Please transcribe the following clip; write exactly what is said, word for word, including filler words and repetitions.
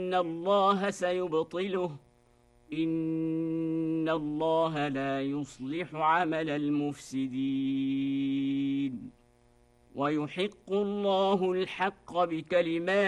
إن الله سيبطله إن الله لا يصلح عمل المفسدين ويحق الله الحق بكلماته